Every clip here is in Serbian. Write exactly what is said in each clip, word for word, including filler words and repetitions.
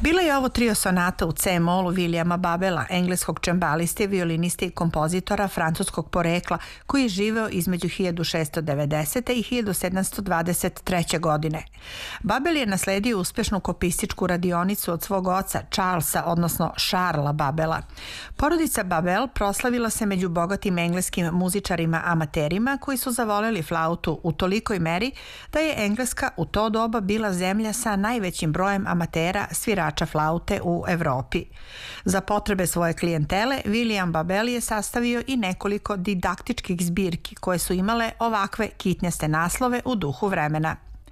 Bilo je ovo trio sonata u C-molu Williama Babela, engleskog čembaliste, violiniste i kompozitora francuskog porekla, koji je živeo između hiljadu šessto devedesete. i hiljadu sedamsto dvadeset treće. godine. Babel je nasledio uspešnu kopističku radionicu od svog oca Charlesa, odnosno Charlesa Babela. Porodica Babel proslavila se među bogatim engleskim muzičarima amaterima koji su zavoleli flautu u tolikoj meri da je Engleska u to doba bila zemlja sa najvećim brojem amatera svirača flaute u Evropi. Za potrebe svoje klijentele, William Babel je sastavio i nekoliko didaktičkih zbirki koje su imale ovakve kitnjaste naslove u duhu vremena.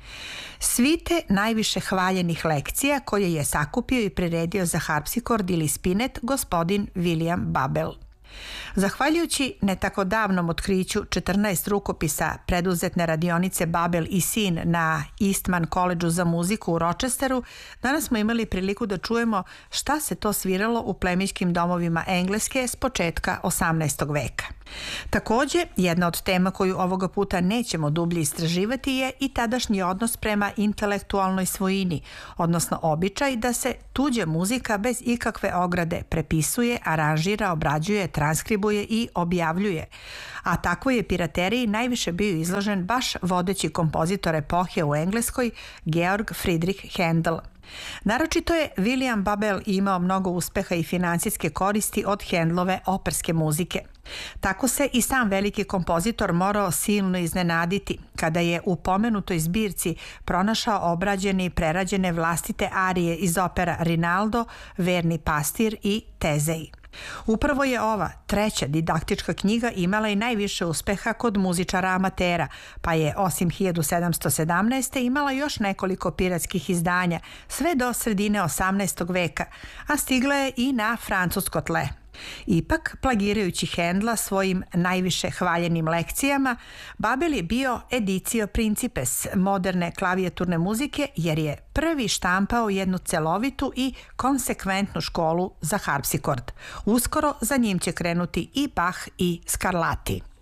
Svite najviše hvaljenih lekcija koje je sakupio i priredio za harpsikord ili spinet gospodin William Babel. Zahvaljujući ne tako davnom otkriću četrnaest rukopisa preduzetne radionice Babel i sin na Eastman Collegeu za muziku u Rochesteru, danas smo imali priliku da čujemo šta se to sviralo u plemićkim domovima Engleske s početka osamnaestog veka. Takođe, jedna od tema koju ovoga puta nećemo dublje istraživati je i tadašnji odnos prema intelektualnoj svojini, odnosno običaj da se tuđa muzika bez ikakve ograde prepisuje, aranžira, obrađuje, transkribuje i objavljuje. A takvoj je pirateriji najviše bio izložen baš vodeći kompozitor epohe u Engleskoj, Georg Friedrich Händel. Naročito je William Babel imao mnogo uspeha i financijske koristi od Händelove operske muzike. Tako se i sam veliki kompozitor morao silno iznenaditi kada je u pomenutoj zbirci pronašao obrađene i prerađene vlastite arije iz opera Rinaldo, Verni pastir i Tezej. Upravo je ova treća didaktička knjiga imala i najviše uspeha kod muzičara amatera, pa je osim hiljadu sedamsto sedamnaeste. imala još nekoliko piratskih izdanja, sve do sredine osamnaestog veka, a stigla je i na francusko tle. Ipak, plagirajući Händela svojim najviše hvaljenim lekcijama, Babel je bio edicio principes moderne klavijaturne muzike jer je prvi štampao jednu celovitu i konsekventnu školu za harpsikord. Uskoro za njim će krenuti i Bach i Scarlatti.